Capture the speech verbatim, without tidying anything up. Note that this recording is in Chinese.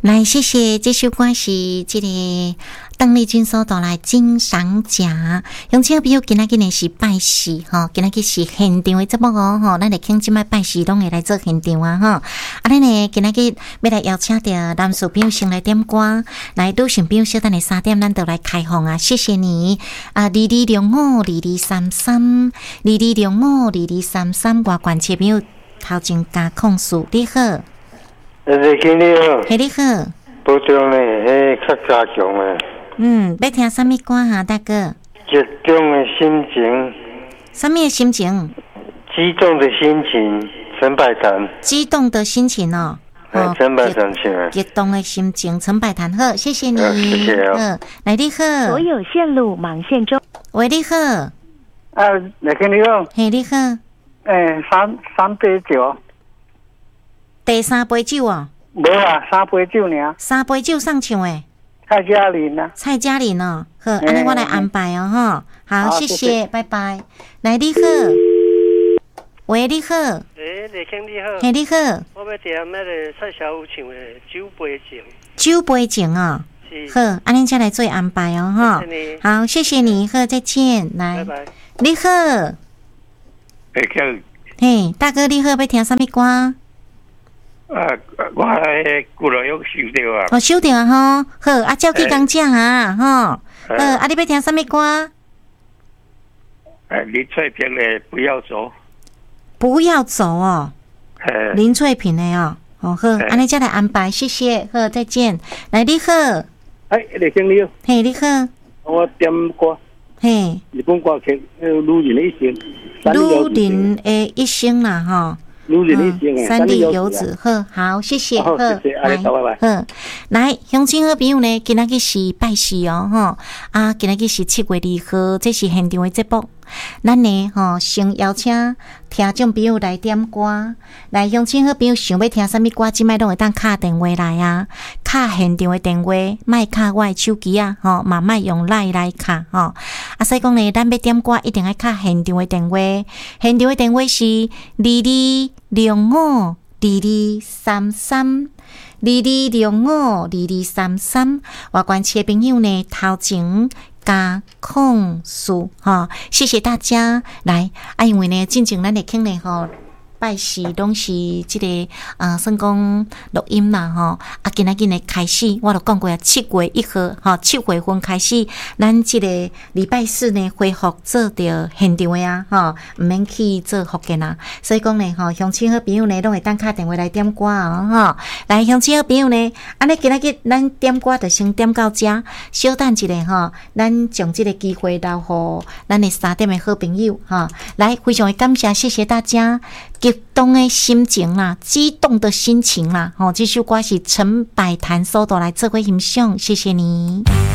来，谢谢这首歌是这个邓丽君所带来金赏奖。乡亲朋友，今仔日呢是拜四吼，今仔日是现场的节目哦吼，咱来听即摆拜四拢会来做现场啊吼。啊，咱呢今仔日要来邀请到男士朋友先来点歌，来女性朋友小等下三点咱就来开放啊，谢谢你啊，二二六五二二三三，二二六五二二三三，外关切朋友头前加控诉你好。 诶，你好， 嘿，你好， 保重咧，迄较加强诶。 嗯，要听什么歌哈，大哥？ 激动的心情， 什么心情？ 激动的心情，陈百潭。 激动的心情哦。 哦，陈百潭唱的。 激动的心情，陈百潭好，谢谢你。 呃、谢谢哦。 好，来你好。 所有线路忙线中。 喂，你好。 啊，来听你讲。 嘿，你好。 诶，三三杯酒。 第三杯酒哦。 无啊，三杯酒尔。 三杯酒上唱诶。 蔡嘉玲啊。 蔡嘉玲哦，好，安尼我来安排哦，哈。好，谢谢，拜拜。来，你好。喂，你好。 诶，李兄你好。 嘿，你好。 我要点那个蔡小虎唱的《酒杯情》。 酒杯情哦。是。好，安尼再来做安排哦，哈。好，谢谢你，好，再见。来，拜拜。你好。 诶，叫。 嘿，大哥你好，要听什么歌？ 啊，我迄古老有收到啊。 哦，收到啊吼，好，啊，照去讲讲啊，吼，好，啊，你要听什么歌？ 诶，林翠萍的《不要走》。 不要走哦。林翠萍的哦，哦好，安尼再来安排，谢谢，好，再见。来，你好。 哎，李经理。 嘿，你好。 我点歌。 嘿。 日本歌曲《女人的一生》。 女人的一生啦，吼。三地游子，好好，谢谢，好，来，好，来，乡亲好朋友呢，今仔日是拜四哦，吼，啊，今仔日是七月二号，这是现场的节目，咱呢，吼，先邀请听众朋友来点歌，来，乡亲好朋友想要听什么歌，即摆拢会当敲电话来啊，敲现场的电话，莫敲我的手机啊，吼，嘛莫用赖来敲，吼，啊，所以讲呢，咱要点歌一定要敲现场的电话，现场的电话是二二。六五二二三三，二二六五二二三三，外关切朋友呢，头前加控诉哈，谢谢大家来啊，因为呢，进前咱的听呢吼。拜四拢是即、这个呃，算讲录音啦吼，啊，今仔日呢开始，我都讲过啊，七月一号吼，七月份开始，咱即个礼拜四呢恢复做着现场的啊，吼，毋免去做福建啊，所以讲呢吼，乡亲好朋友呢，拢会当敲电话来点歌啊，吼，来乡亲好朋友呢，安尼今仔日咱点歌就先点到遮，稍等一下吼，咱将即个机会留互咱的三点的好朋友哈，来，非常的感谢，谢谢大家。激动的心情啦，激动的心情啦，吼、哦，这首歌是陈百潭所带来做伙欣赏，谢谢你。